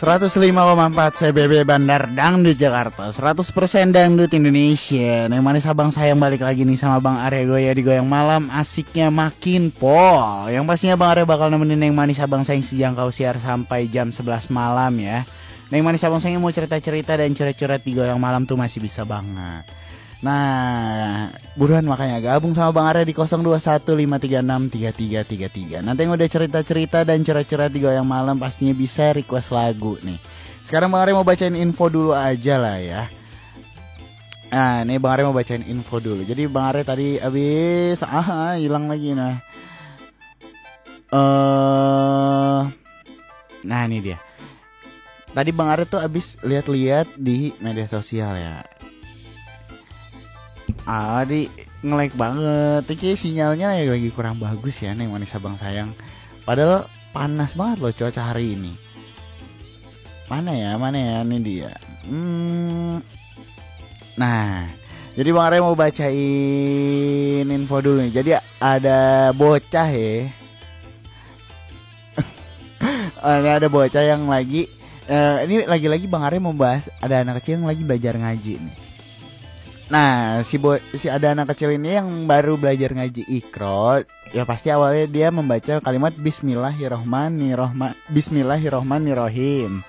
105,4 CBB Bandar Dangdut Jakarta, 100% Dangdut Indonesia. Yang manis abang sayang balik lagi nih sama Bang Arya Goya di Goyang Malam. Asiknya makin pol. Yang pastinya Bang Arya bakal nemenin yang manis abang sayang sejam kau siar sampai jam 11 malam ya. Yang manis abang sayang mau cerita-cerita dan curhat-curhat di Goyang Malam tuh masih bisa banget. Nah, buruan makanya gabung sama Bang Arya di 0215363333. Nanti yang udah cerita-cerita dan curhat-curhat di Goyang Malam pastinya bisa request lagu nih. Sekarang Bang Arya mau bacain info dulu aja lah ya. Nah, nih Bang Arya mau bacain info dulu. Jadi Bang Arya tadi abis hilang lagi nah. Nah ini dia. Tadi Bang Arya tuh abis lihat-lihat di media sosial ya. Di nge-lag banget. Ini sinyalnya lagi kurang bagus ya nih manis abang sayang. Padahal panas banget loh cuaca hari ini. Mana ya ini dia. Nah, jadi Bang Arya mau bacain info dulu nih. Jadi ada bocah ya. Ada bocah yang lagi ini lagi-lagi Bang Arya membahas ada anak kecil yang lagi belajar ngaji nih. Nah, si ada anak kecil ini yang baru belajar ngaji Iqra. Ya pasti awalnya dia membaca kalimat Bismillahirrohmanirrohim.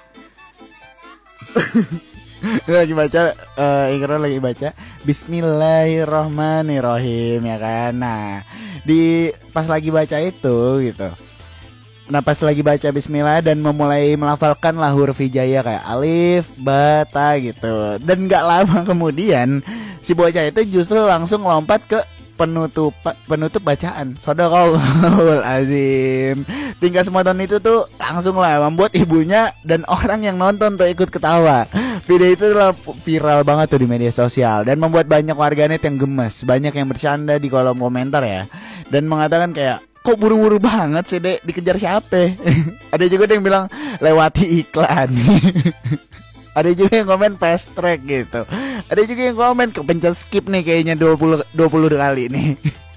Lagi baca Iqra lagi baca Bismillahirrohmanirrohim ya kan. Nah, pas lagi baca itu gitu. Nah pas lagi baca bismillah dan memulai melafalkan lah huruf hijaiyah kayak alif, ba, ta gitu. Dan gak lama kemudian si bocah itu justru langsung lompat ke penutup bacaan. Shadaqallahul azim. Tingkah semoton itu tuh langsung lah membuat ibunya dan orang yang nonton tuh ikut ketawa. Video itu viral banget tuh di media sosial dan membuat banyak warganet yang gemes. Banyak yang bercanda di kolom komentar ya. Dan mengatakan kayak, kok buru-buru banget sih dek, dikejar siapa? Ada juga yang bilang lewati iklan. Ada juga yang komen fast track gitu. Ada juga yang komen kepencet skip nih kayaknya 20 kali nih.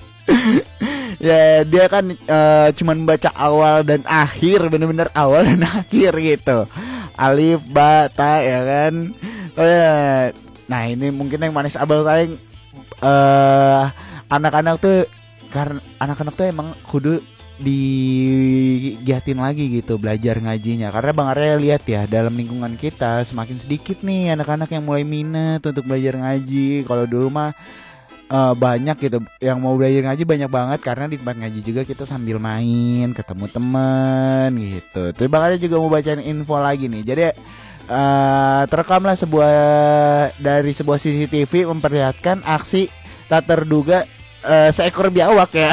Ya dia kan cuman baca awal dan akhir, bener-bener awal dan akhir gitu. Alif, ba, ta ya kan. Nah ini mungkin yang manis abal sayang anak-anak tuh. Karena anak-anak tuh emang kudu digiatin lagi gitu belajar ngajinya. Karena Bang Arya lihat ya dalam lingkungan kita semakin sedikit nih anak-anak yang mulai minat untuk belajar ngaji. Kalau dulu mah banyak gitu yang mau belajar ngaji banyak banget. Karena di tempat ngaji juga kita sambil main, ketemu teman gitu. Terus Bang Arya juga mau bacain info lagi nih. Jadi terekamlah dari sebuah CCTV memperlihatkan aksi tak terduga seekor biawak ya.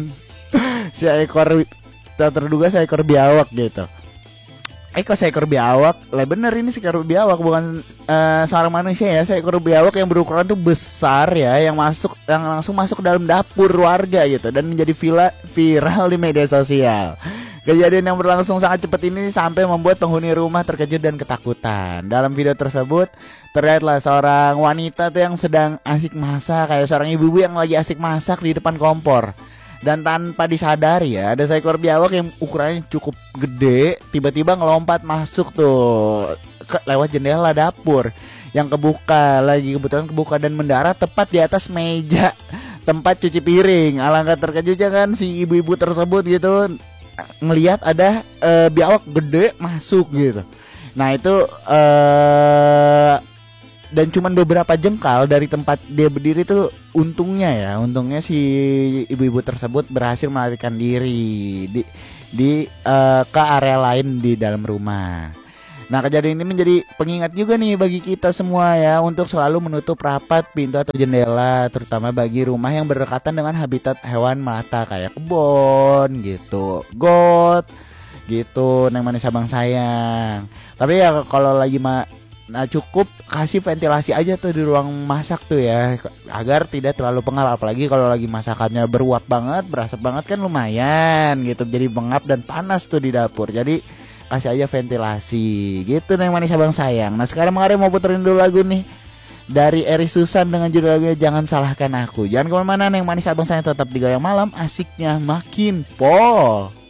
Tak terduga seekor biawak gitu. Kok seekor biawak? Lah bener ini seekor biawak bukan seorang manusia ya. Seekor biawak yang berukuran tuh besar ya, yang langsung masuk dalam dapur warga gitu dan menjadi viral di media sosial. Kejadian yang berlangsung sangat cepat ini sampai membuat penghuni rumah terkejut dan ketakutan. Dalam video tersebut terlihatlah seorang wanita tuh yang sedang asik masak, kayak seorang ibu-ibu yang lagi asik masak di depan kompor. Dan tanpa disadari ya, ada seekor biawak yang ukurannya cukup gede tiba-tiba ngelompat masuk tuh lewat jendela dapur yang kebetulan kebuka dan mendarat tepat di atas meja tempat cuci piring. Alangkah terkejutnya kan si ibu-ibu tersebut gitu ngelihat ada biawak gede masuk gitu. Nah itu dan cuman beberapa jengkal dari tempat dia berdiri tuh untungnya si ibu-ibu tersebut berhasil melarikan diri ke area lain di dalam rumah. Nah kejadian ini menjadi pengingat juga nih bagi kita semua ya untuk selalu menutup rapat pintu atau jendela, terutama bagi rumah yang berdekatan dengan habitat hewan melata kayak kebon gitu, got gitu, neng manis abang sayang. Tapi ya kalau lagi cukup kasih ventilasi aja tuh di ruang masak tuh ya agar tidak terlalu pengap, apalagi kalau lagi masakannya beruap banget, berasap banget kan lumayan gitu, jadi pengap dan panas tuh di dapur. Jadi kasih aja ventilasi gitu neng manis abang sayang. Nah sekarang Bang Arya mau puterin dulu lagu nih dari Eri Susan dengan judul lagunya Jangan Salahkan Aku. Jangan kemana-mana neng manis abang sayang, tetap di Goyang Malam, asiknya makin pol.